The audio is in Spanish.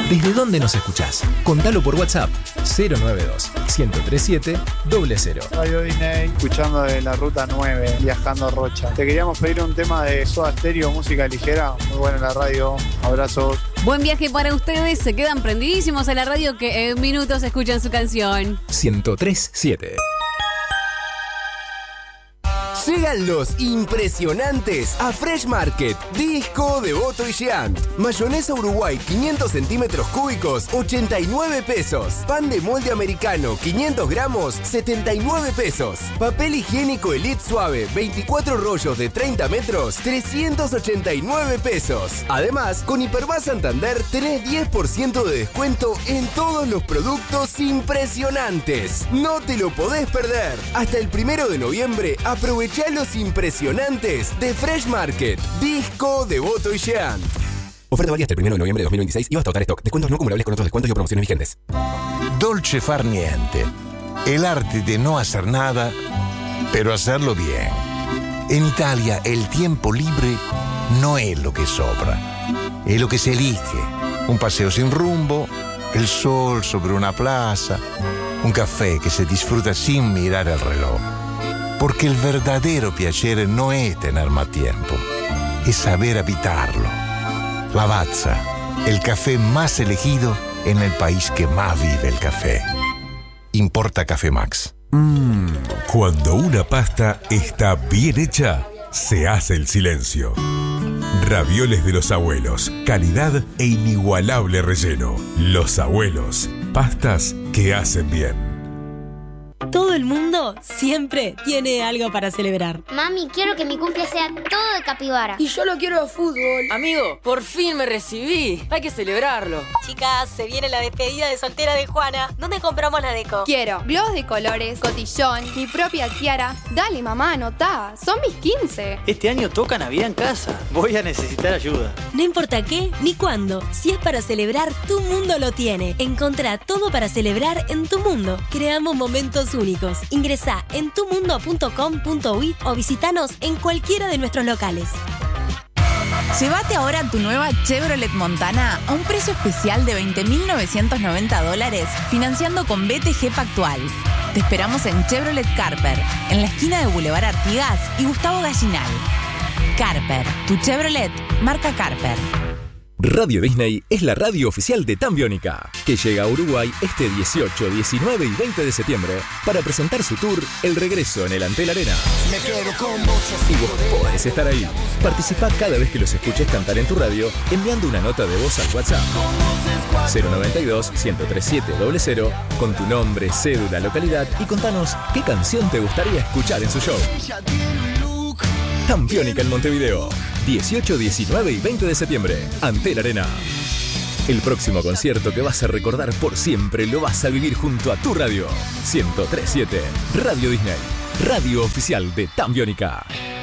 ¿Desde dónde nos escuchás? Contalo por WhatsApp 092-1037-00. Radio Disney, escuchando de la ruta 9, viajando a Rocha. Te queríamos pedir un tema de Soda Stereo, música ligera, muy buena en la radio. Abrazos. Buen viaje para ustedes, se quedan prendidísimos a la radio que en minutos escuchan su canción. 103.7. Llegan los impresionantes a Fresh Market, Disco, Devoto y Giant. Mayonesa Uruguay 500 centímetros cúbicos, 89 pesos. Pan de molde americano 500 gramos, 79 pesos. Papel higiénico Elite Suave 24 rollos de 30 metros, 389 pesos. Además, con Hipervás Santander tenés 10% de descuento en todos los productos impresionantes. No te lo podés perder. Hasta el 1 de noviembre aprovecha los impresionantes de Fresh Market, Disco, Devoto y Giant. Oferta válida hasta el 1 de noviembre de 2026 y hasta agotar stock. Descuentos no acumulables con otros descuentos y o promociones vigentes. Dolce far niente. El arte de no hacer nada, pero hacerlo bien. En Italia, el tiempo libre no es lo que sobra, es lo que se elige. Un paseo sin rumbo, el sol sobre una plaza, un café que se disfruta sin mirar el reloj. Porque el verdadero piacere no es tener más tiempo, es saber habitarlo. Lavazza, el café más elegido en el país que más vive el café. Importa Café Max. Cuando una pasta está bien hecha, se hace el silencio. Ravioles de los abuelos, calidad e inigualable relleno. Los abuelos, pastas que hacen bien. Todo el mundo siempre tiene algo para celebrar. Mami, quiero que mi cumple sea todo de capibara. Y yo lo quiero de fútbol. Amigo, por fin me recibí. Hay que celebrarlo. Chicas, se viene la despedida de soltera de Juana. ¿Dónde compramos la deco? Quiero globos de colores, cotillón, mi propia tiara. Dale, mamá, anotá. Son mis 15. Este año toca Navidad en casa. Voy a necesitar ayuda. No importa qué ni cuándo. Si es para celebrar, Tu Mundo lo tiene. Encontrá todo para celebrar en Tu Mundo. Creamos momentos únicos. Ingresá en tumundo.com.uy o visitanos en cualquiera de nuestros locales. Llévate ahora tu nueva Chevrolet Montana a un precio especial de $20.990 financiando con BTG Pactual. Te esperamos en Chevrolet Carper, en la esquina de Boulevard Artigas y Gustavo Gallinal. Carper, tu Chevrolet, marca Carper. Radio Disney es la radio oficial de Tambiónica, que llega a Uruguay este 18, 19 y 20 de septiembre para presentar su tour El Regreso en el Antel Arena. Y vos podés estar ahí. Participá cada vez que los escuches cantar en tu radio enviando una nota de voz al WhatsApp 092-103700 con tu nombre, cédula, localidad y contanos qué canción te gustaría escuchar en su show. Tambiónica en Montevideo, 18, 19 y 20 de septiembre, Antel Arena. El próximo concierto que vas a recordar por siempre lo vas a vivir junto a tu radio. 103.7, Radio Disney, radio oficial de Tambiónica.